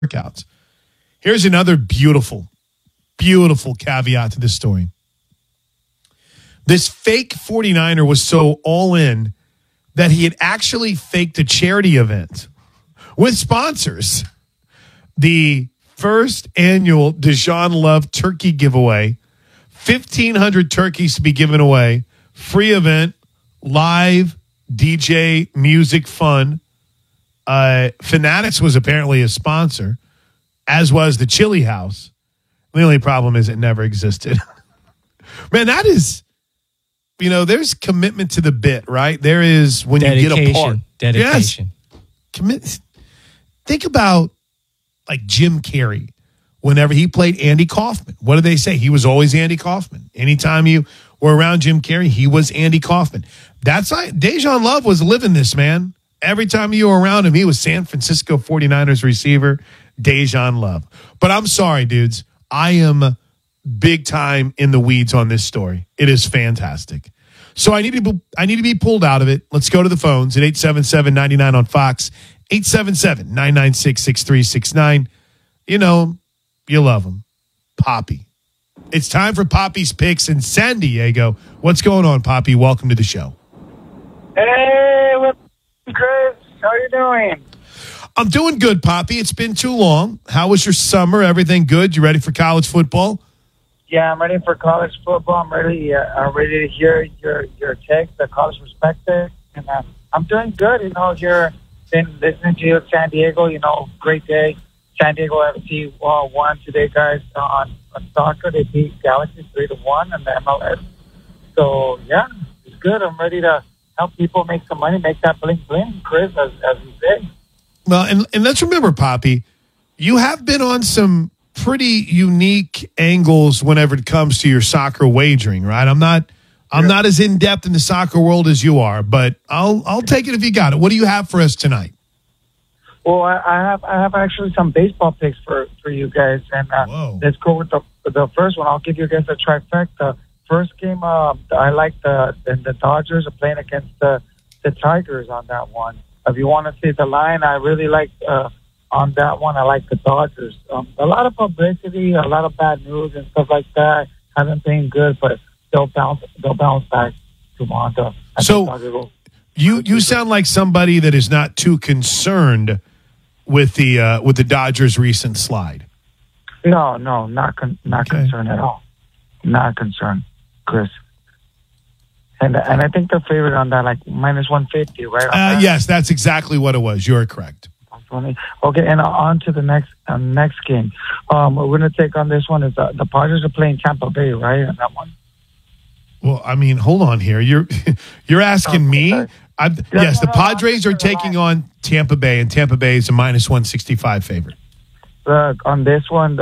workouts. Here's another beautiful, beautiful caveat to this story. This fake 49er was so all in that he had actually faked a charity event with sponsors. The first annual Deshaun Love turkey giveaway, 1,500 turkeys to be given away, free event, live DJ, music, fun. Fanatics was apparently a sponsor, as was the Chili House. The only problem is it never existed. Man, that is, there's commitment to the bit, right? There is when dedication, you get a part. Dedication. Yes. Think about like Jim Carrey. Whenever he played Andy Kaufman, what did they say? He was always Andy Kaufman. Anytime you were around Jim Carrey, he was Andy Kaufman. That's like Deshaun Love was living this, man. Every time you were around him, he was San Francisco 49ers receiver, Deshaun Love. But I'm sorry, dudes. I am big time in the weeds on this story. It is fantastic. So I need to be pulled out of it. Let's go to the phones at 877-99 on Fox, 877-996-6369. You love him. Poppy. It's time for Poppy's Picks in San Diego. What's going on, Poppy? Welcome to the show. Hey, what's up, Chris? How you doing? I'm doing good, Poppy. It's been too long. How was your summer? Everything good? You ready for college football? Yeah, I'm ready for college football. I'm ready to hear your take, the college perspective, and I'm doing good. Here, been listening to you in San Diego. Great day. San Diego FC won today, guys, on soccer. They beat Galaxy 3-1 in the MLS. So yeah, it's good. I'm ready to help people make some money, make that bling bling, Chris, as you say. Well, and let's remember, Poppy, you have been on some pretty unique angles whenever it comes to your soccer wagering, right? I'm not as in depth in the soccer world as you are, but I'll take it if you got it. What do you have for us tonight? Well, I have actually some baseball picks for you guys, and let's go with the first one. I'll give you guys a trifecta. First game, I like the Dodgers are playing against the Tigers on that one. If you want to see the line, I really like on that one. I like the Dodgers. A lot of publicity, a lot of bad news and stuff like that. Haven't been good, but they'll bounce back to Toronto. So you sound like somebody that is not too concerned with the Dodgers' recent slide. No, not concerned at all. Not concerned, Chris. And I think they're favored on that, like minus 150, right? Yes, that's exactly what it was. You're correct. Okay, and on to the next game. We're going to take on this one. Is the Padres are playing Tampa Bay, right? On that one. Well, I mean, hold on here. You're asking me. Yes, the Padres are taking on Tampa Bay, and Tampa Bay is a minus 165 favorite. Look, on this one,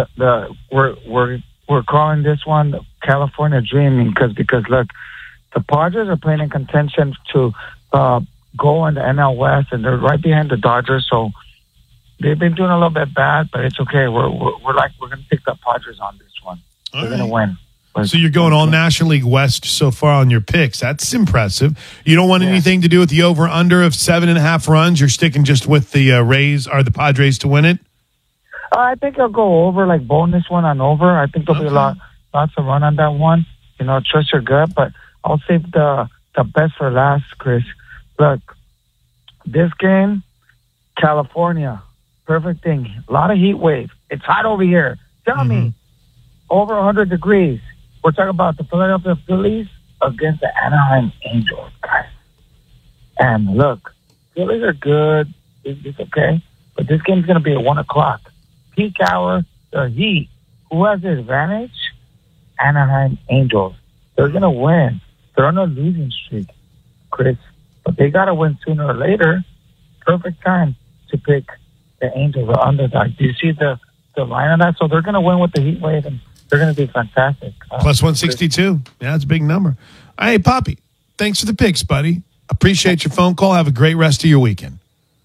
we're calling this one California Dreaming because look, the Padres are playing in contention to go in the NL West, and they're right behind the Dodgers. So they've been doing a little bit bad, but it's okay. We're going to pick the Padres on this one. We're going to win. So you're going all National League West so far on your picks. That's impressive. You don't want anything to do with the over-under of 7.5 runs. You're sticking just with the Rays or the Padres to win it? I think I'll go over, like bonus one on over. I think there'll be lots of run on that one. Trust your gut, but I'll save the best for last, Chris. Look, this game, California, perfect thing. A lot of heat wave. It's hot over here. Tell me, over 100 degrees. We're talking about the Philadelphia Phillies against the Anaheim Angels, guys. And look, Phillies are good. It's okay. But this game's going to be at 1 o'clock. Peak hour, the heat. Who has the advantage? Anaheim Angels. They're going to win. They're on a losing streak, Chris. But they got to win sooner or later. Perfect time to pick the Angels or underdog. Do you see the line on that? So they're going to win with the heat wave, and they're going to be fantastic. Plus 162. Yeah, that's a big number. Hey, Poppy, thanks for the picks, buddy. Appreciate your phone call. Have a great rest of your weekend.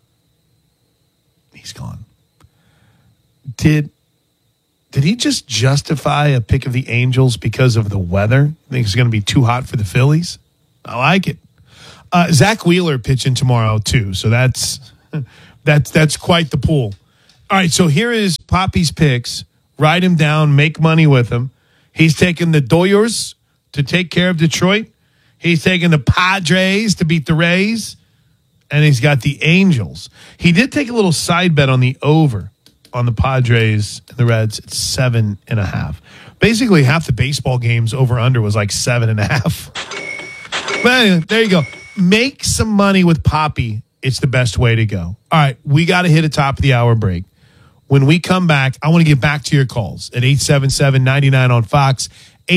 He's gone. Did he just justify a pick of the Angels because of the weather? Think it's going to be too hot for the Phillies? I like it. Zach Wheeler pitching tomorrow too, so that's quite the pool. All right, so here is Poppy's picks. Write him down, make money with him. He's taking the Doyers to take care of Detroit. He's taking the Padres to beat the Rays. And he's got the Angels. He did take a little side bet on the over on the Padres and the Reds at 7.5. Basically, half the baseball games over under was like 7.5. But anyway, there you go. Make some money with Poppy. It's the best way to go. All right, we got to hit a top of the hour break. When we come back, I want to get back to your calls at 877-99 on Fox,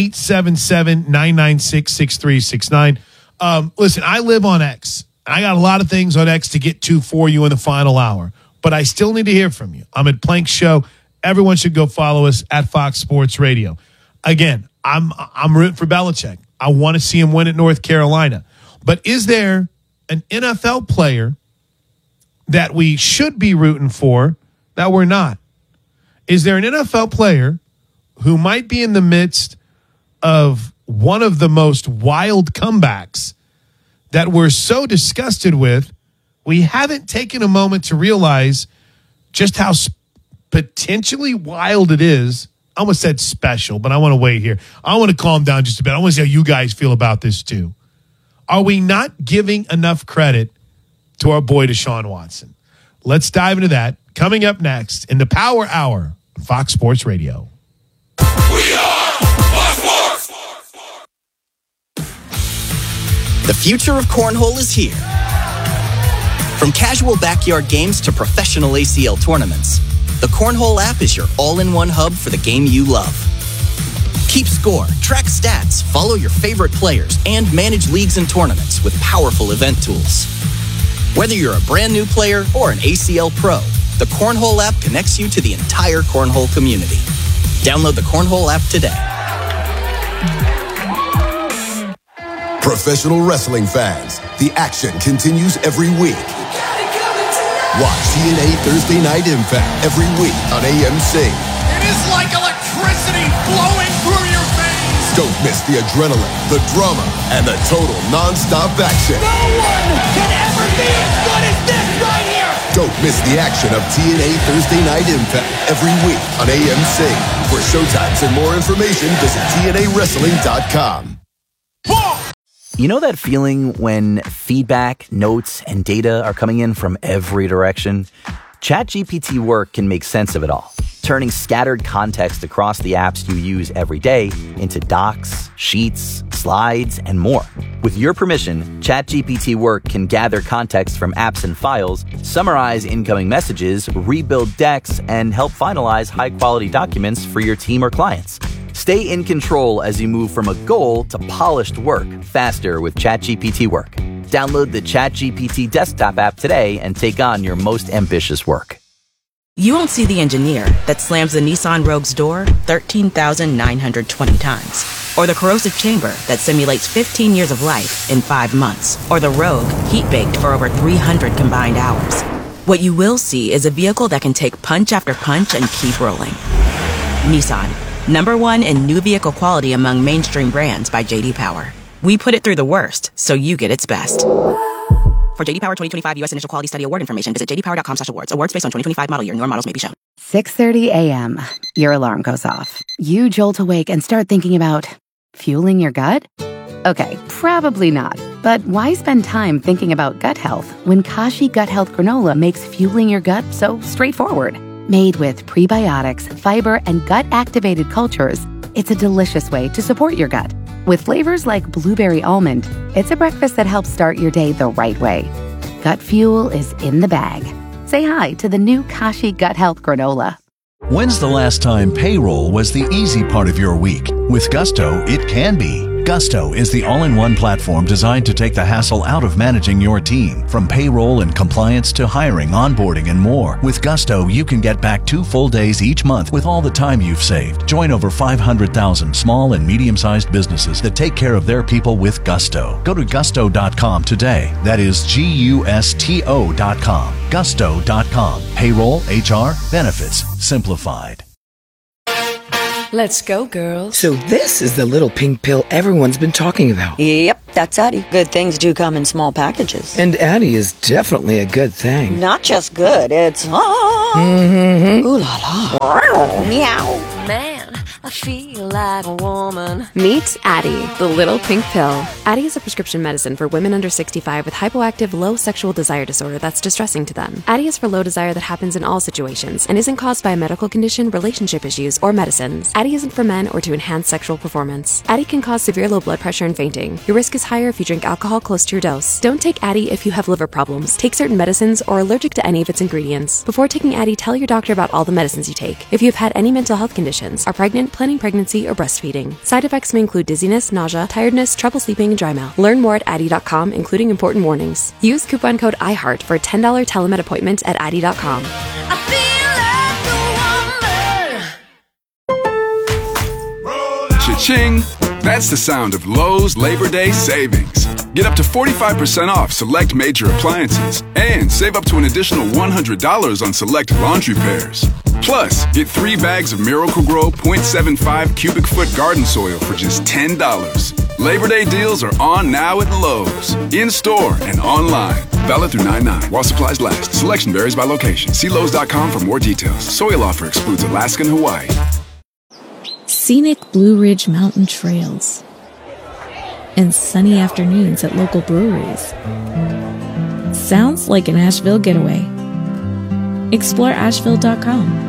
877-996-6369. Listen, I live on X. I got a lot of things on X to get to for you in the final hour, but I still need to hear from you. I'm at Plank Show. Everyone should go follow us at Fox Sports Radio. Again, I'm rooting for Belichick. I want to see him win at North Carolina. But is there an NFL player that we should be rooting for that we're not? Is there an NFL player who might be in the midst of one of the most wild comebacks that we're so disgusted with, we haven't taken a moment to realize just how potentially wild it is? I almost said special, but I want to wait here. I want to calm down just a bit. I want to see how you guys feel about this too. Are we not giving enough credit to our boy Deshaun Watson? Let's dive into that. Coming up next in the Power Hour on Fox Sports Radio. We are Fox Sports. The future of cornhole is here. From casual backyard games to professional ACL tournaments, the Cornhole app is your all-in-one hub for the game you love. Keep score, track stats, follow your favorite players, and manage leagues and tournaments with powerful event tools. Whether you're a brand new player or an ACL pro, the Cornhole app connects you to the entire cornhole community. Download the Cornhole app today. Professional wrestling fans, the action continues every week. Watch TNA Thursday Night Impact every week on AMC. It is like electricity flowing through your veins. Don't miss the adrenaline, the drama, and the total non-stop action. No one can ever be as good as this right here. Don't miss the action of TNA Thursday Night Impact every week on AMC. For showtimes and more information, visit TNAWrestling.com. You know that feeling when feedback, notes, and data are coming in from every direction? ChatGPT Work can make sense of it all, turning scattered context across the apps you use every day into docs, sheets, slides, and more. With your permission, ChatGPT Work can gather context from apps and files, summarize incoming messages, rebuild decks, and help finalize high-quality documents for your team or clients. Stay in control as you move from a goal to polished work faster with ChatGPT Work. Download the ChatGPT desktop app today and take on your most ambitious work. You won't see the engineer that slams the Nissan Rogue's door 13,920 times. Or the corrosive chamber that simulates 15 years of life in 5 months. Or the Rogue heat-baked for over 300 combined hours. What you will see is a vehicle that can take punch after punch and keep rolling. Nissan. #1 in new vehicle quality among mainstream brands by J.D. Power. We put it through the worst, so you get its best. For J.D. Power 2025 U.S. Initial Quality Study Award information, visit jdpower.com/awards. Awards based on 2025 model year. Newer models may be shown. 6:30 a.m. Your alarm goes off. You jolt awake and start thinking about fueling your gut? Okay, probably not. But why spend time thinking about gut health when Kashi Gut Health Granola makes fueling your gut so straightforward? Made with prebiotics, fiber, and gut-activated cultures, it's a delicious way to support your gut. With flavors like blueberry almond, it's a breakfast that helps start your day the right way. Gut fuel is in the bag. Say hi to the new Kashi Gut Health Granola. When's the last time payroll was the easy part of your week? With Gusto, it can be. Gusto is the all-in-one platform designed to take the hassle out of managing your team. From payroll and compliance to hiring, onboarding, and more. With Gusto, you can get back 2 full days each month with all the time you've saved. Join over 500,000 small and medium-sized businesses that take care of their people with Gusto. Go to gusto.com today. That is GUSTO.com. Gusto.com. Payroll, HR, benefits, simplified. Let's go, girls. So this is the little pink pill everyone's been talking about. Yep, that's Addie. Good things do come in small packages. And Addie is definitely a good thing. Not just good, it's ooh la la. Meow. Man, I feel like a woman. Meet Addie, the little pink pill. Addie is a prescription medicine for women under 65 with hypoactive, low sexual desire disorder that's distressing to them. Addie is for low desire that happens in all situations and isn't caused by a medical condition, relationship issues, or medicines. Addie isn't for men or to enhance sexual performance. Addie can cause severe low blood pressure and fainting. Your risk is higher if you drink alcohol close to your dose. Don't take Addie if you have liver problems, take certain medicines, or are allergic to any of its ingredients. Before taking Addie, tell your doctor about all the medicines you take. If you have had any mental health conditions, are pregnant, planning pregnancy, or breastfeeding. Side effects may include dizziness, nausea, tiredness, trouble sleeping, and dry mouth. Learn more at Addie.com, including important warnings. Use coupon code IHEART for a $10 telemed appointment at Addie.com. Cha-ching! That's the sound of Lowe's Labor Day savings. Get up to 45% off select major appliances and save up to an additional $100 on select laundry pairs. Plus, get 3 bags of Miracle-Gro 0.75 cubic foot garden soil for just $10. Labor Day deals are on now at Lowe's, in-store and online. Valid through 9/9 while supplies last. Selection varies by location. See Lowe's.com for more details. Soil offer excludes Alaska and Hawaii. Scenic Blue Ridge Mountain trails and sunny afternoons at local breweries. Sounds like an Asheville getaway. Explore Asheville.com.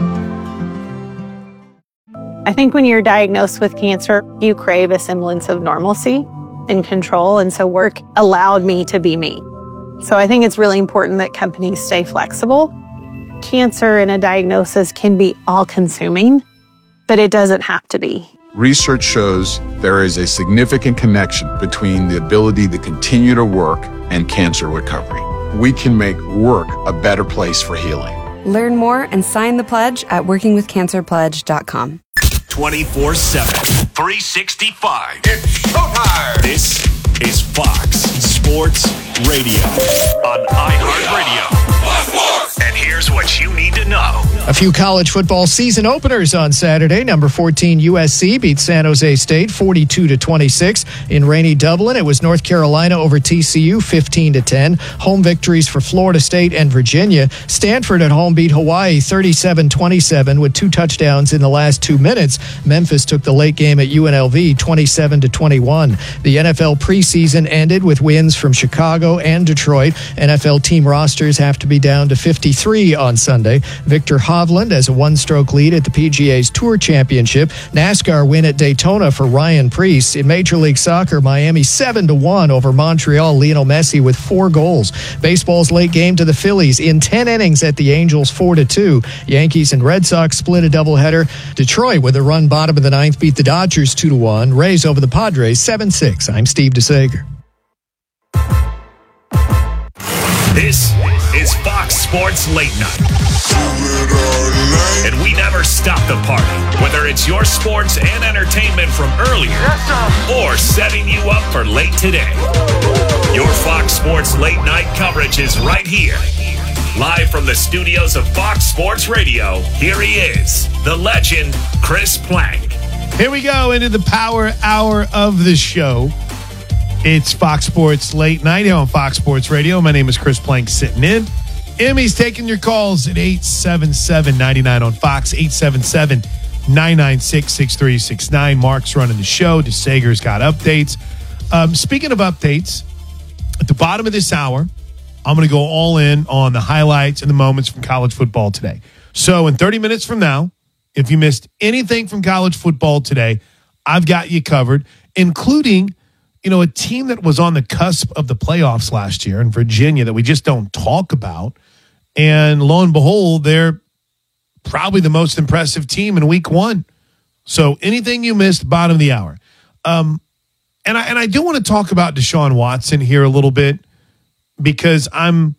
I think when you're diagnosed with cancer, you crave a semblance of normalcy and control, and so work allowed me to be me. So I think it's really important that companies stay flexible. Cancer and a diagnosis can be all-consuming, but it doesn't have to be. Research shows there is a significant connection between the ability to continue to work and cancer recovery. We can make work a better place for healing. Learn more and sign the pledge at workingwithcancerpledge.com. 24/7, 365. It's showtime. This is Fox Sports Radio on iHeartRadio. And here's what you need to know. A few college football season openers on Saturday. Number 14 USC beat San Jose State 42-26. In rainy Dublin, it was North Carolina over TCU 15-10. Home victories for Florida State and Virginia. Stanford at home beat Hawaii 37-27 with 2 touchdowns in the last 2 minutes. Memphis took the late game at UNLV 27-21. The NFL preseason ended with wins from Chicago and Detroit. NFL team rosters have to be down to 53 on Sunday. Victor Hovland has a 1-stroke lead at the PGA's Tour Championship. NASCAR win at Daytona for Ryan Preece. In Major League Soccer, Miami 7-1 over Montreal. Lionel Messi with 4 goals. Baseball's late game to the Phillies in 10 innings at the Angels 4-2. Yankees and Red Sox split a doubleheader. Detroit with a run bottom of the 9th beat the Dodgers 2-1. Rays over the Padres 7-6. I'm Steve DeSager. This is Fox Sports Late Night. And we never stop the party, whether it's your sports and entertainment from earlier or setting you up for late today. Your Fox Sports Late Night coverage is right here. Live from the studios of Fox Sports Radio, here he is, the legend, Chris Plank. Here we go into the power hour of the show. It's Fox Sports Late Night here on Fox Sports Radio. My name is Chris Plank sitting in. Emmy's taking your calls at 877-99 on Fox, 877-996-6369. Mark's running the show. DeSager's got updates. Speaking of updates, at the bottom of this hour, I'm going to go all in on the highlights and the moments from college football today. So in 30 minutes from now, if you missed anything from college football today, I've got you covered, including a team that was on the cusp of the playoffs last year in Virginia that we just don't talk about. And lo and behold, they're probably the most impressive team in week 1. So anything you missed, bottom of the hour. And I do want to talk about Deshaun Watson here a little bit because I'm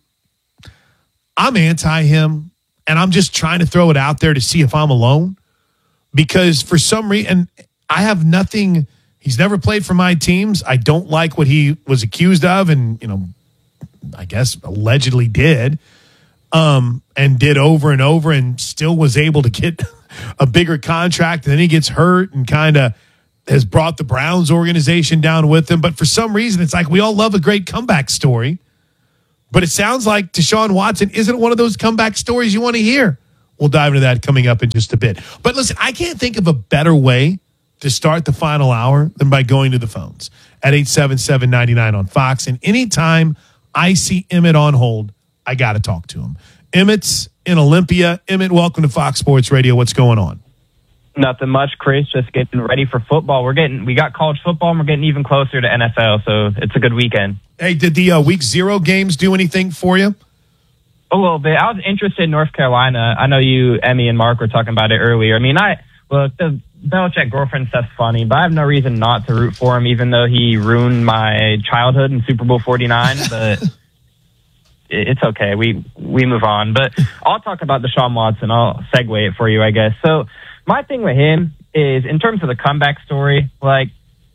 anti him, and I'm just trying to throw it out there to see if I'm alone. Because for some reason, I have nothing. He's never played for my teams. I don't like what he was accused of and, I guess allegedly did. and did over and over and still was able to get a bigger contract. And then he gets hurt and kind of has brought the Browns organization down with him. But for some reason, it's like we all love a great comeback story. But it sounds like Deshaun Watson isn't one of those comeback stories you want to hear. We'll dive into that coming up in just a bit. But listen, I can't think of a better way to start the final hour than by going to the phones at 877-99 on Fox. And anytime I see Emmett on hold, I got to talk to him. Emmett's in Olympia. Emmett, welcome to Fox Sports Radio. What's going on? Nothing much, Chris. Just getting ready for football. We got college football, and we're getting even closer to NFL, so it's a good weekend. Hey, did the Week 0 games do anything for you? A little bit. I was interested in North Carolina. I know you, Emmy, and Mark were talking about it earlier. I mean, the Belichick girlfriend stuff's funny, but I have no reason not to root for him, even though he ruined my childhood in Super Bowl 49. But it's okay. We move on. But I'll talk about Deshaun Watson. I'll segue it for you, I guess. So my thing with him is, in terms of the comeback story, like,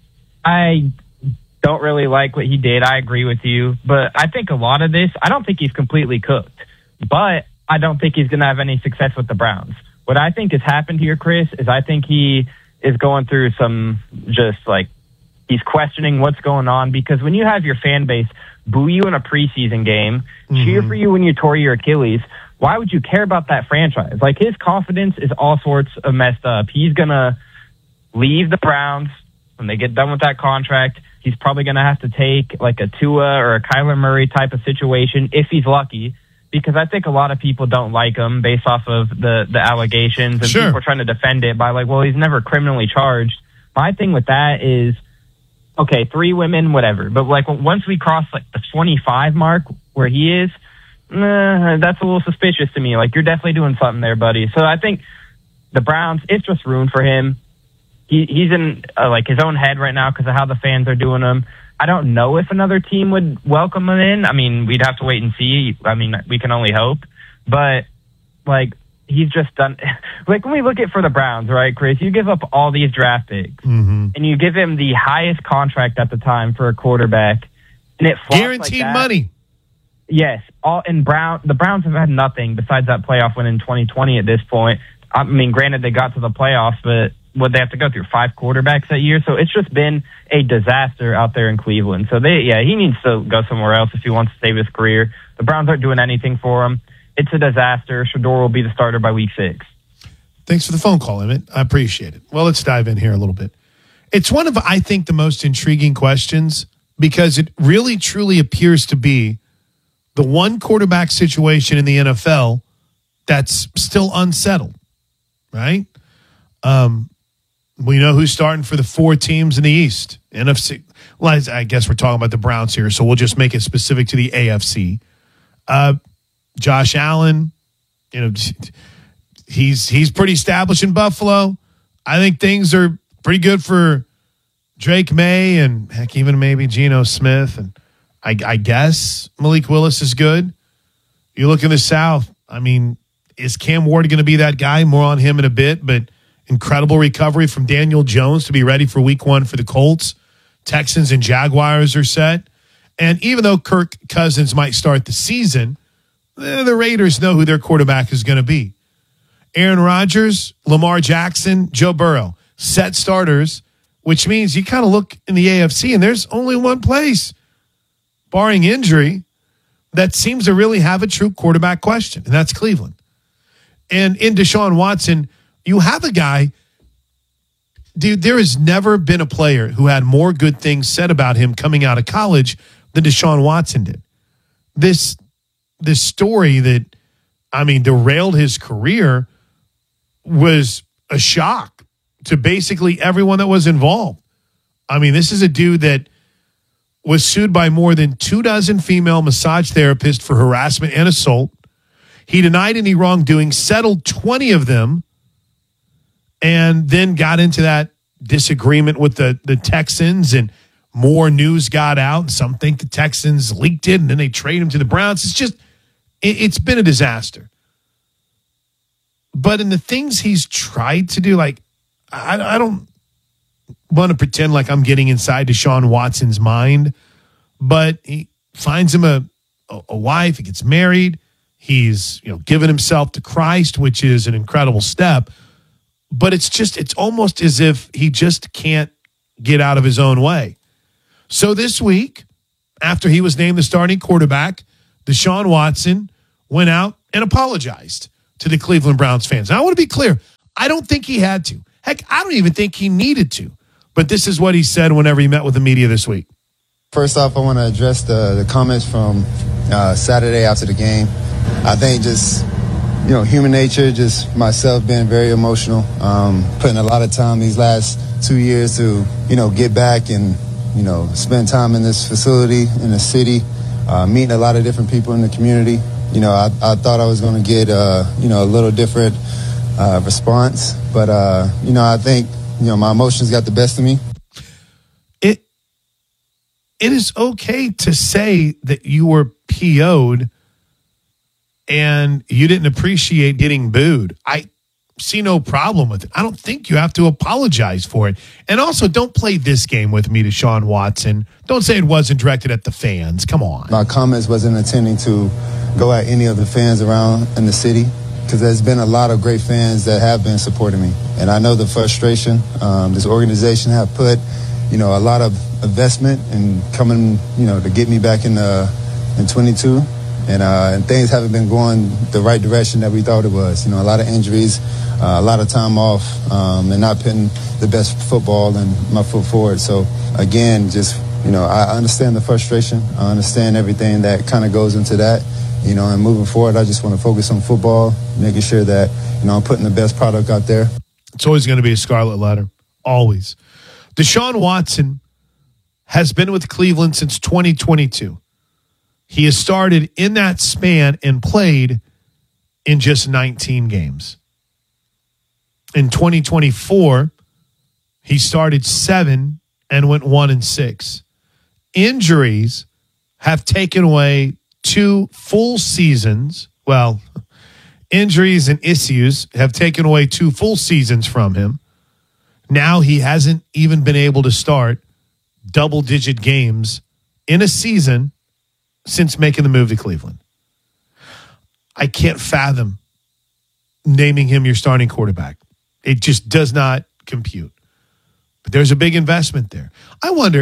I don't really like what he did. I agree with you. But I think a lot of this, I don't think he's completely cooked. But I don't think he's going to have any success with the Browns. What I think has happened here, Chris, is I think he is going through some just like he's questioning what's going on, because when you have your fan base boo you in a preseason game, cheer for you when you tore your Achilles, why would you care about that franchise? Like, his confidence is all sorts of messed up. He's going to leave the Browns when they get done with that contract. He's probably going to have to take like a Tua or a Kyler Murray type of situation if he's lucky, because I think a lot of people don't like him based off of the allegations, and people are trying to defend it by like, well, he's never criminally charged. My thing with that is, okay, 3 women, whatever. But like once we cross like the 25 mark where he is, that's a little suspicious to me. Like, you're definitely doing something there, buddy. So I think the Browns, it's just ruined for him. He's in like his own head right now because of how the fans are doing him. I don't know if another team would welcome him in. I mean, we'd have to wait and see. I mean, we can only hope. But, like, he's just done... Like, when we look at for the Browns, right, Chris, you give up all these draft picks, and you give him the highest contract at the time for a quarterback, and it flops guaranteed like that. Money. Yes. The Browns have had nothing besides that playoff win in 2020 at this point. I mean, granted, they got to the playoffs, but would they have to go through 5 quarterbacks that year? So it's just been a disaster out there in Cleveland. So he needs to go somewhere else if he wants to save his career. The Browns aren't doing anything for him. It's a disaster. Shador will be the starter by week 6. Thanks for the phone call, Emmett. I appreciate it. Well, let's dive in here a little bit. It's one of, I think, the most intriguing questions, because it really truly appears to be the one quarterback situation in the NFL that's still unsettled, right? We know who's starting for the 4 teams in the East. NFC. Well, I guess we're talking about the Browns here, so we'll just make it specific to the AFC. Josh Allen, he's pretty established in Buffalo. I think things are pretty good for Drake May and heck, even maybe Geno Smith. And I guess Malik Willis is good. You look in the South, I mean, is Cam Ward going to be that guy? More on him in a bit, but incredible recovery from Daniel Jones to be ready for week 1 for the Colts. Texans and Jaguars are set. And even though Kirk Cousins might start the season, the Raiders know who their quarterback is going to be. Aaron Rodgers, Lamar Jackson, Joe Burrow, set starters, which means you kind of look in the AFC and there's only one place, barring injury, that seems to really have a true quarterback question, and that's Cleveland. And in Deshaun Watson, you have a guy, dude, there has never been a player who had more good things said about him coming out of college than Deshaun Watson did. This story that, I mean, derailed his career was a shock to basically everyone that was involved. I mean, this is a dude that was sued by more than 24 female massage therapists for harassment and assault. He denied any wrongdoing, settled 20 of them, and then got into that disagreement with the Texans, and more news got out. And some think the Texans leaked it, and then they trade him to the Browns. It's just, it's been a disaster. But in the things he's tried to do, like, I don't want to pretend like I'm getting inside Deshaun Watson's mind, but he finds him a wife, he gets married, He's, given himself to Christ, which is an incredible step. But it's almost as if he just can't get out of his own way. So this week, after he was named the starting quarterback, Deshaun Watson went out and apologized to the Cleveland Browns fans. Now, I want to be clear. I don't think he had to. Heck, I don't even think he needed to. But this is what he said whenever he met with the media this week. First off, I want to address the comments from Saturday after the game. I think just, human nature, just myself being very emotional, putting a lot of time these last 2 years to, get back and, spend time in this facility, in the city, meeting a lot of different people in the community. I thought I was going to get, a little different response. But, I think, my emotions got the best of me. It is okay to say that you were PO'd and you didn't appreciate getting booed. I see no problem with it. I don't think you have to apologize for it. And also, don't play this game with me, Deshaun Watson. Don't say it wasn't directed at the fans. Come on. My comments wasn't intending to go at any of the fans around in the city, because there's been a lot of great fans that have been supporting me. And I know the frustration this organization have put, a lot of investment in coming, to get me back in 22. And things haven't been going the right direction that we thought it was. A lot of injuries, a lot of time off, and not putting the best football and my foot forward. So, again, just, I understand the frustration. I understand everything that kind of goes into that. And moving forward, I just want to focus on football, making sure that, I'm putting the best product out there. It's always going to be a scarlet letter. Always. Deshaun Watson has been with Cleveland since 2022. He has started in that span and played in just 19 games. In 2024, he started 7 and went 1-6. Injuries have taken away 2 full seasons. Well, injuries and issues have taken away 2 full seasons from him. Now he hasn't even been able to start double-digit games in a season since making the move to Cleveland. I can't fathom naming him your starting quarterback. It just does not compute. But there's a big investment there. I wonder,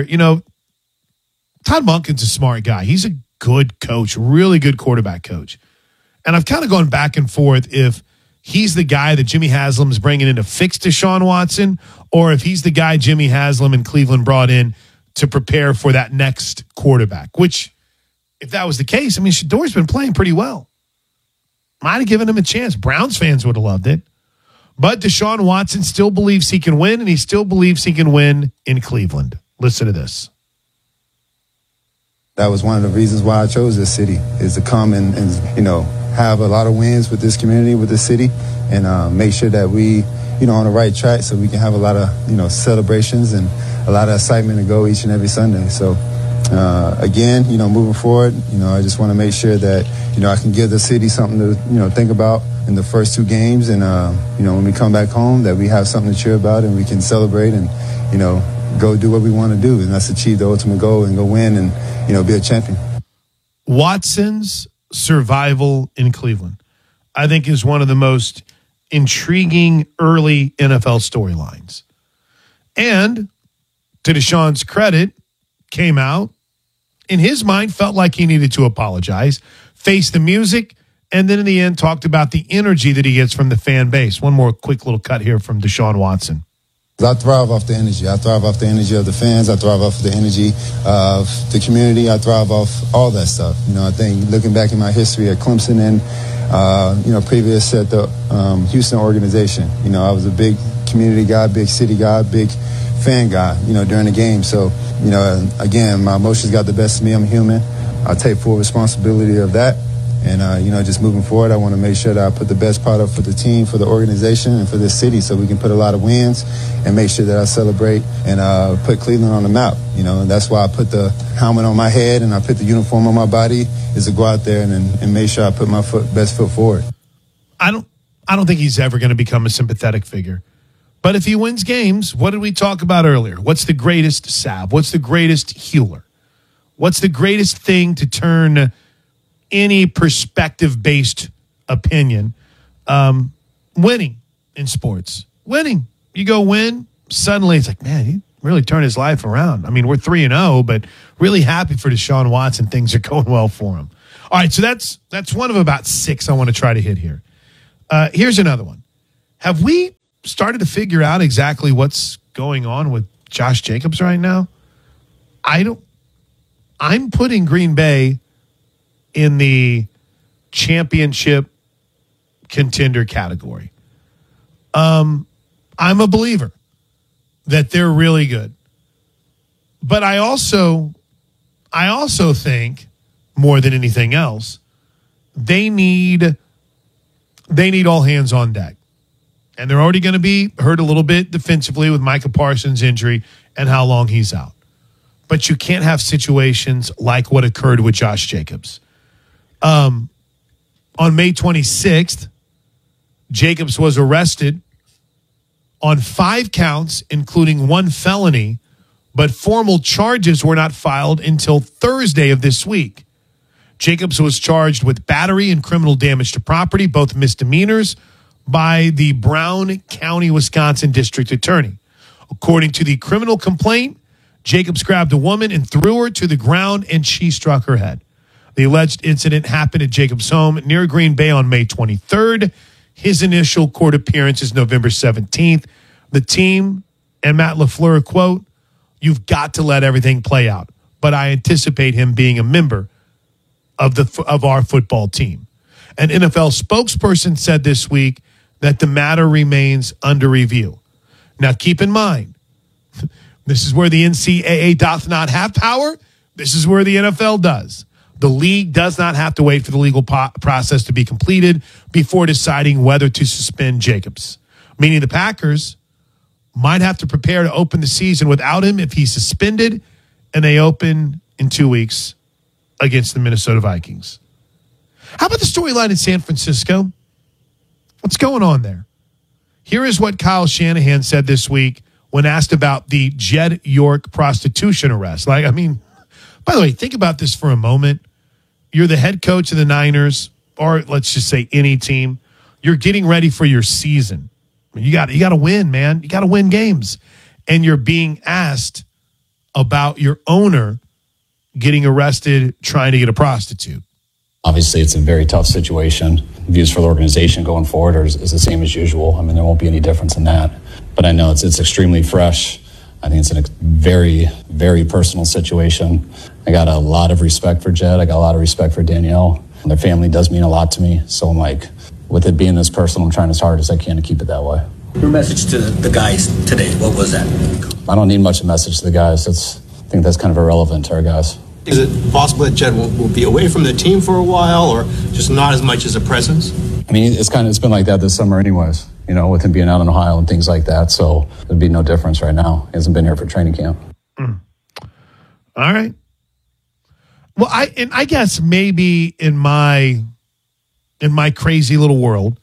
Todd Monken's a smart guy. He's a good coach, really good quarterback coach. And I've kind of gone back and forth if he's the guy that Jimmy Haslam is bringing in to fix Deshaun Watson, or if he's the guy Jimmy Haslam and Cleveland brought in to prepare for that next quarterback, which, if that was the case, Shadour's been playing pretty well. Might have given him a chance. Browns fans would have loved it. But Deshaun Watson still believes he can win, and he still believes he can win in Cleveland. Listen to this. That was one of the reasons why I chose this city, is to come and have a lot of wins with this community, with this city, and make sure that we, on the right track so we can have a lot of, celebrations and a lot of excitement to go each and every Sunday. So, again, moving forward, I just want to make sure that, I can give the city something to, think about in the first 2 games. And, when we come back home, that we have something to cheer about and we can celebrate and, go do what we want to do. And that's achieve the ultimate goal and go win and, be a champion. Watson's survival in Cleveland, I think, is one of the most intriguing early NFL storylines. And to Deshaun's credit, came out, in his mind, felt like he needed to apologize, face the music, and then in the end talked about the energy that he gets from the fan base. One more quick little cut here from Deshaun Watson. I thrive off the energy. I thrive off the energy of the fans. I thrive off the energy of the community. I thrive off all that stuff. I think looking back in my history at Clemson and, previous at the Houston organization, I was a big community guy, big city guy, big fan guy, during the game. So, again, my emotions got the best of me. I'm human. I take full responsibility of that. And, just moving forward, I want to make sure that I put the best product for the team, for the organization, and for this city so we can put a lot of wins and make sure that I celebrate and put Cleveland on the map. And that's why I put the helmet on my head and I put the uniform on my body, is to go out there and make sure I put my best foot forward. I don't think he's ever going to become a sympathetic figure. But if he wins games, what did we talk about earlier? What's the greatest salve? What's the greatest healer? What's the greatest thing to turn any perspective-based opinion, winning in sports. Winning. You go win, suddenly it's like, man, he really turned his life around. I mean, we're 3-0, but really happy for Deshaun Watson. Things are going well for him. All right, so that's one of about 6 I want to try to hit here. Here's another one. Have we started to figure out exactly what's going on with Josh Jacobs right now? I'm putting Green Bay in the championship contender category. I'm a believer that they're really good. But I also think, more than anything else, they need all hands on deck. And they're already going to be hurt a little bit defensively with Micah Parsons' injury and how long he's out. But you can't have situations like what occurred with Josh Jacobs. On May 26th, Jacobs was arrested on 5 counts, including 1 felony, but formal charges were not filed until Thursday of this week. Jacobs was charged with battery and criminal damage to property, both misdemeanors, by the Brown County, Wisconsin District Attorney. According to the criminal complaint, Jacobs grabbed a woman and threw her to the ground, and she struck her head. The alleged incident happened at Jacobs' home near Green Bay on May 23rd. His initial court appearance is November 17th. The team and Matt LaFleur, quote, "You've got to let everything play out, but I anticipate him being a member of our football team." An NFL spokesperson said this week that the matter remains under review. Now, keep in mind, this is where the NCAA doth not have power. This is where the NFL does. The league does not have to wait for the legal process to be completed before deciding whether to suspend Jacobs, meaning the Packers might have to prepare to open the season without him if he's suspended, and they open in 2 weeks against the Minnesota Vikings. How about the storyline in San Francisco? What's going on there? Here is what Kyle Shanahan said this week when asked about the Jed York prostitution arrest. By the way, think about this for a moment. You're the head coach of the Niners, or let's just say any team. You're getting ready for your season. You got to win, man. You got to win games. And you're being asked about your owner getting arrested trying to get a prostitute. Obviously, it's a very tough situation. Views for the organization going forward is the same as usual. I mean, there won't be any difference in that. But I know it's extremely fresh. I think it's a very, very personal situation. I got a lot of respect for Jed. I got a lot of respect for Danielle. Their family does mean a lot to me. So I'm like, with it being this personal, I'm trying as hard as I can to keep it that way. Your message to the guys today, what was that? I don't need much of a message to the guys. I think that's kind of irrelevant to our guys. Is it possible that Jed will be away from the team for a while, or just not as much as a presence? I mean, it's been like that this summer anyways, with him being out in Ohio and things like that. So there'd be no difference right now. He hasn't been here for training camp. All right. Well, I guess maybe in my crazy little world,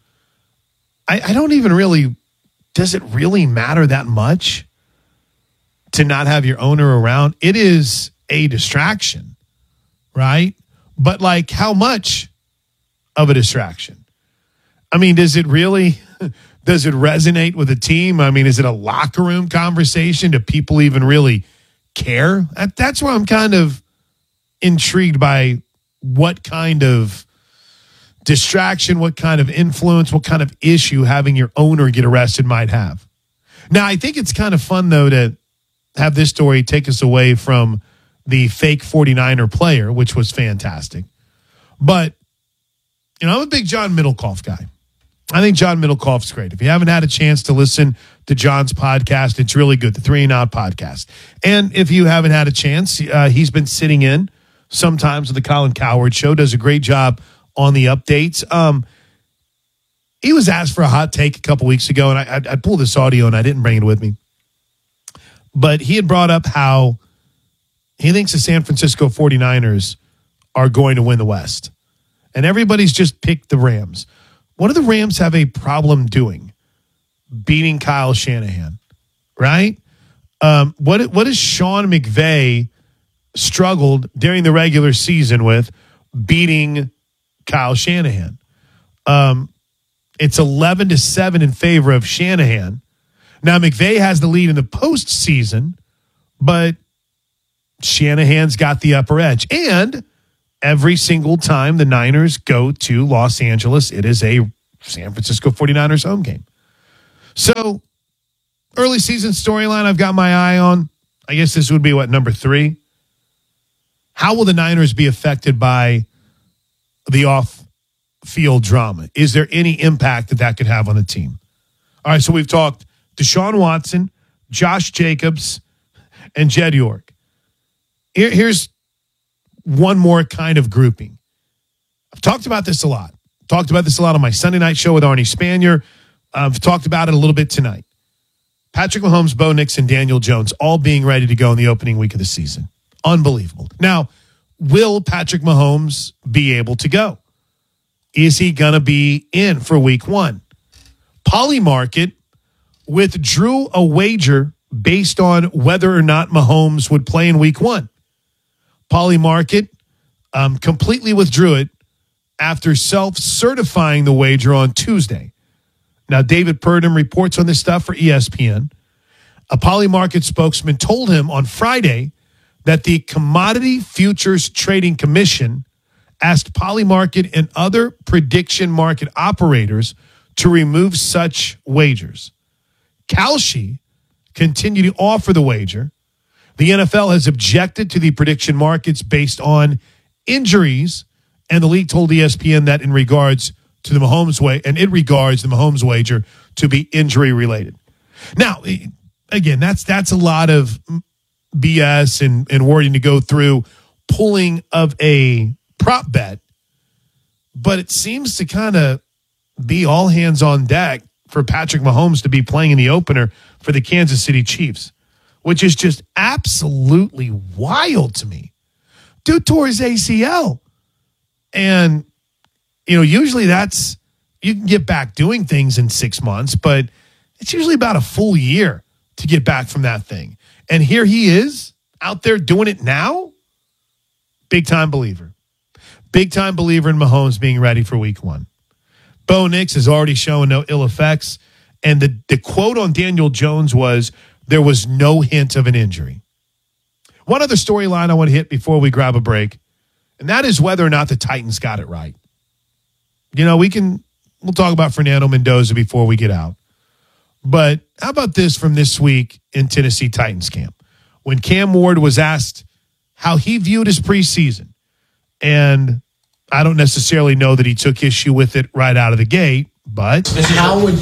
I don't even really, does it really matter that much to not have your owner around? It is a distraction, right? But how much of a distraction? I mean, does it resonate with the team? I mean, is it a locker room conversation? Do people even really care? That's where I'm kind of intrigued by what kind of distraction, what kind of influence, what kind of issue having your owner get arrested might have. Now, I think it's kind of fun, though, to have this story take us away from the fake 49er player, which was fantastic. But, I'm a big John Middlecoff guy. I think John Middlecoff's great. If you haven't had a chance to listen to John's podcast, it's really good, the 3 and Out podcast. And if you haven't had a chance, he's been sitting in sometimes with the Colin Cowherd Show, does a great job on the updates. He was asked for a hot take a couple weeks ago, and I pulled this audio, and I didn't bring it with me. But he had brought up how he thinks the San Francisco 49ers are going to win the West. And everybody's just picked the Rams. What do the Rams have a problem doing? Beating Kyle Shanahan, right? What has Sean McVay struggled during the regular season with? Beating Kyle Shanahan. It's 11-7 in favor of Shanahan. Now, McVay has the lead in the postseason, but Shanahan's got the upper edge. And every single time the Niners go to Los Angeles, it is a San Francisco 49ers home game. So, early season storyline I've got my eye on. I guess this would be, number 3? How will the Niners be affected by the off-field drama? Is there any impact that could have on the team? All right, so we've talked Deshaun Watson, Josh Jacobs, and Jed York. Here's one more kind of grouping. I've talked about this a lot. Talked about this a lot on my Sunday night show with Arnie Spanier. I've talked about it a little bit tonight. Patrick Mahomes, Bo Nix, and Daniel Jones all being ready to go in the opening week of the season. Unbelievable. Now, will Patrick Mahomes be able to go? Is he going to be in for week 1? Polymarket withdrew a wager based on whether or not Mahomes would play in week 1. Polymarket completely withdrew it after self-certifying the wager on Tuesday. Now, David Purdom reports on this stuff for ESPN. A Polymarket spokesman told him on Friday that the Commodity Futures Trading Commission asked Polymarket and other prediction market operators to remove such wagers. Kalshi continued to offer the wager. The NFL has objected to the prediction markets based on injuries, and the league told ESPN that in regards to the Mahomes it regards the Mahomes wager to be injury related. Now, again, that's a lot of BS and wording to go through pulling of a prop bet, but it seems to kind of be all hands on deck for Patrick Mahomes to be playing in the opener for the Kansas City Chiefs, which is just absolutely wild to me. Dude tore his ACL. And, usually you can get back doing things in 6 months, but it's usually about a full year to get back from that thing. And here he is out there doing it now. Big time believer. Big time believer in Mahomes being ready for week 1. Bo Nix is already showing no ill effects. And the quote on Daniel Jones was, there was no hint of an injury. One other storyline I want to hit before we grab a break, and that is whether or not the Titans got it right. We'll talk about Fernando Mendoza before we get out. But how about this from this week in Tennessee Titans camp? When Cam Ward was asked how he viewed his preseason, and I don't necessarily know that he took issue with it right out of the gate, but how would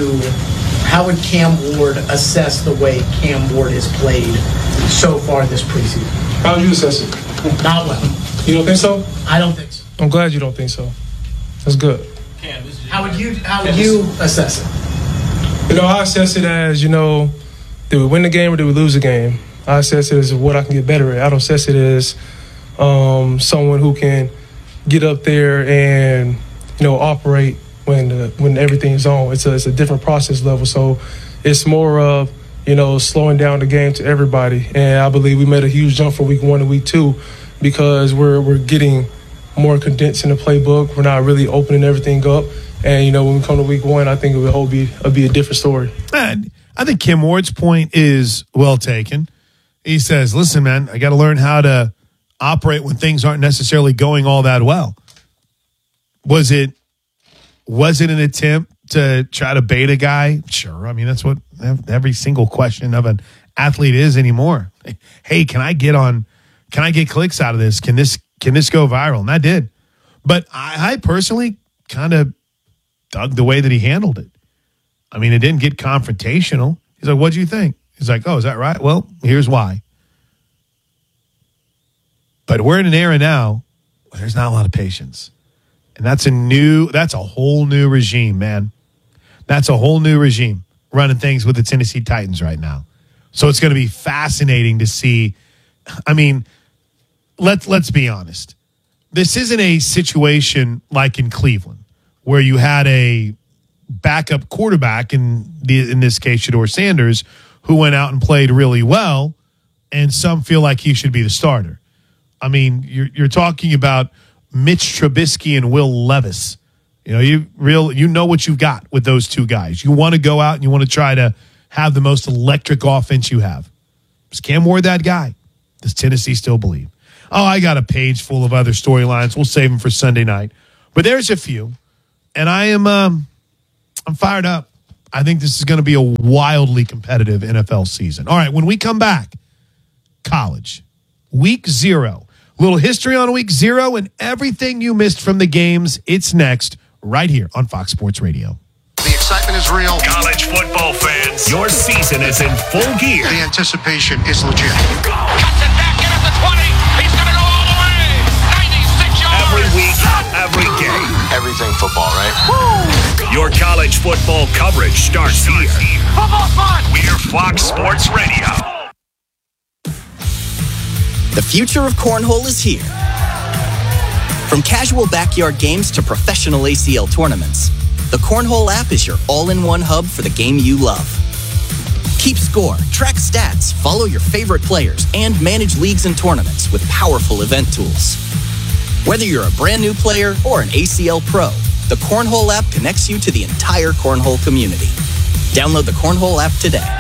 Cam Ward assess the way Cam Ward has played so far this preseason? How would you assess it? Not well. You don't think so? I don't think so. I'm glad you don't think so. That's good. How would you assess it? I assess it as, did we win the game or did we lose the game? I assess it as what I can get better at. I don't assess it as someone who can get up there and, operate when everything's on. It's a different process level. So it's more of, slowing down the game to everybody. And I believe we made a huge jump from week 1 to week 2 because we're getting more condensed in the playbook. We're not really opening everything up. And, when we come to week 1, I think it will be a different story. And I think Kim Ward's point is well taken. He says, listen, man, I got to learn how to operate when things aren't necessarily going all that well. Was it an attempt to try to bait a guy? Sure. I mean, that's what every single question of an athlete is anymore. Hey, can I get clicks out of this? Can this go viral? And that did. But I personally kind of dug the way that he handled it. I mean, it didn't get confrontational. He's like, what'd you think? He's like, oh, is that right? Well, here's why. But we're in an era now where there's not a lot of patience. And that's a whole new regime, man. That's a whole new regime running things with the Tennessee Titans right now. So it's going to be fascinating to see. I mean, let's be honest. This isn't a situation like in Cleveland where you had a backup quarterback, in this case, Shedeur Sanders, who went out and played really well, and some feel like he should be the starter. I mean, you're talking about Mitch Trubisky and Will Levis. You know what you've got with those two guys. You want to go out and you want to try to have the most electric offense you have. Is Cam Ward that guy? Does Tennessee still believe? Oh, I got a page full of other storylines. We'll save them for Sunday night. But there's a few, and I'm fired up. I think this is going to be a wildly competitive NFL season. All right, when we come back, college, week 0. A little history on week 0 and everything you missed from the games. It's next, right here on Fox Sports Radio. The excitement is real. College football fans, your season is in full gear. The anticipation is legit. Cuts it back in at the 20. He's going to go all the way. 96 yards. Every week, every game. Everything football, right? Woo! Your college football coverage starts here. Football's fun. We're Fox Sports Radio. The future of cornhole is here. From casual backyard games to professional ACL tournaments, the Cornhole app is your all-in-one hub for the game you love. Keep score, track stats, follow your favorite players, and manage leagues and tournaments with powerful event tools. Whether you're a brand new player or an ACL pro, the Cornhole app connects you to the entire cornhole community. Download the Cornhole app today.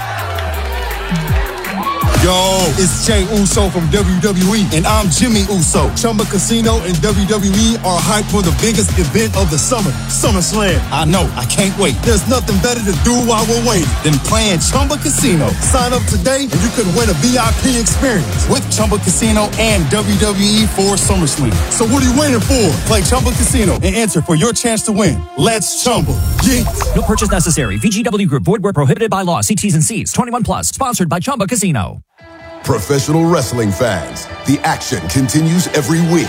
Yo, it's Jay Uso from WWE, and I'm Jimmy Uso. Chumba Casino and WWE are hyped for the biggest event of the summer, SummerSlam. I know, I can't wait. There's nothing better to do while we're waiting than playing Chumba Casino. Sign up today and you could win a VIP experience with Chumba Casino and WWE for SummerSlam. So what are you waiting for? Play Chumba Casino and enter for your chance to win. Let's Chumba. Yeah. No purchase necessary. VGW Group. Void where prohibited by law. See T's and C's. 21 plus. Sponsored by Chumba Casino. Professional wrestling fans, the action continues every week.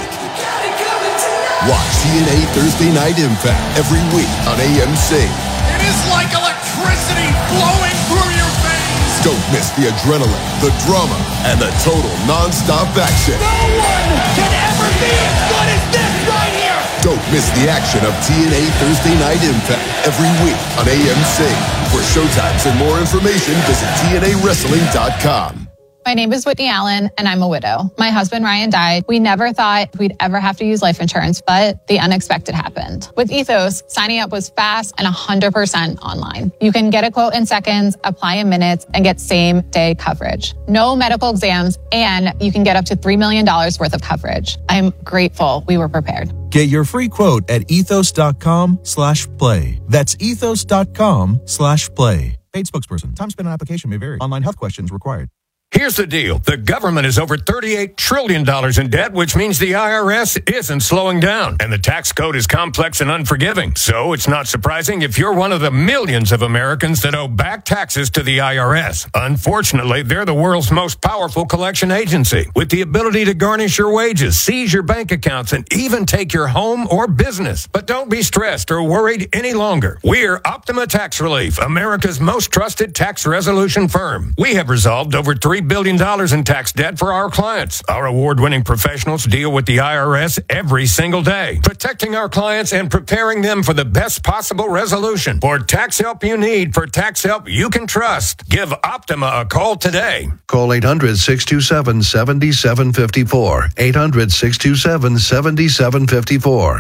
Watch TNA Thursday Night Impact every week on AMC. It is like electricity flowing through your veins. Don't miss the adrenaline, the drama, and the total non-stop action. No one can ever be as good as this right here. Don't miss the action of TNA Thursday Night Impact every week on AMC. For showtimes and more information, visit TNAWrestling.com. My name is Whitney Allen, and I'm a widow. My husband, Ryan, died. We never thought we'd ever have to use life insurance, but the unexpected happened. With Ethos, signing up was fast and 100% online. You can get a quote in seconds, apply in minutes, and get same-day coverage. No medical exams, and you can get up to $3 million worth of coverage. I'm grateful we were prepared. Get your free quote at ethos.com/play. That's ethos.com/play. Paid spokesperson. Time spent on application may vary. Online health questions required. Here's the deal. The government is over $38 trillion in debt, which means the IRS isn't slowing down. And the tax code is complex and unforgiving. So it's not surprising if you're one of the millions of Americans that owe back taxes to the IRS. Unfortunately, they're the world's most powerful collection agency, with the ability to garnish your wages, seize your bank accounts, and even take your home or business. But don't be stressed or worried any longer. We're Optima Tax Relief, America's most trusted tax resolution firm. We have resolved over $3 billion in tax debt for our clients. Our award-winning professionals deal with the IRS every single day, protecting our clients and preparing them for the best possible resolution. For tax help you need, for tax help you can trust, give Optima a call today. Call 800-627-7754. 800-627-7754.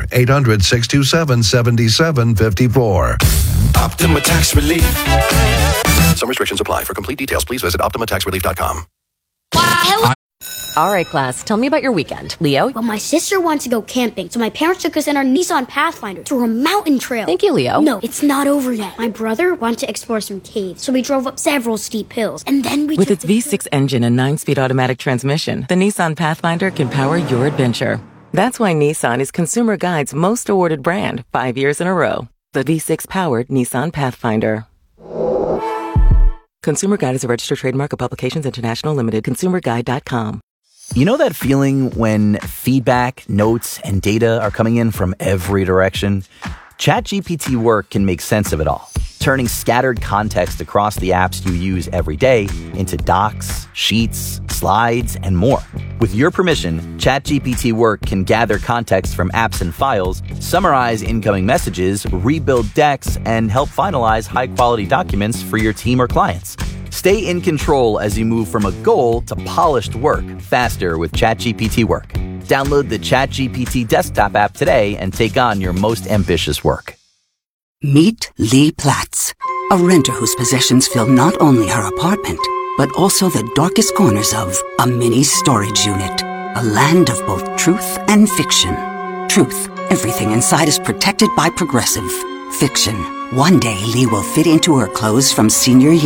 800-627-7754. Optima Tax Relief. Some restrictions apply. For complete details, please visit OptimaTaxRelief.com. All right, class, tell me about your weekend. Leo? Well, my sister wants to go camping, so my parents took us in our Nissan Pathfinder to a mountain trail. Thank you, Leo. No, it's not over yet. My brother wanted to explore some caves, so we drove up several steep hills, and then we With its V6 engine and 9-speed automatic transmission, the Nissan Pathfinder can power your adventure. That's why Nissan is Consumer Guide's most awarded brand 5 years in a row. The V6-powered Nissan Pathfinder. Consumer Guide is a registered trademark of Publications International Limited. ConsumerGuide.com. You know that feeling when feedback, notes, and data are coming in from every direction? ChatGPT Work can make sense of it all, turning scattered context across the apps you use every day into docs, sheets, slides, and more. With your permission, ChatGPT Work can gather context from apps and files, summarize incoming messages, rebuild decks, and help finalize high-quality documents for your team or clients. Stay in control as you move from a goal to polished work faster with ChatGPT Work. Download the ChatGPT desktop app today and take on your most ambitious work. Meet Lee Platts, a renter whose possessions fill not only her apartment, but also the darkest corners of a mini storage unit. A land of both truth and fiction. Truth, everything inside is protected by Progressive. Fiction, one day Lee will fit into her clothes from senior year.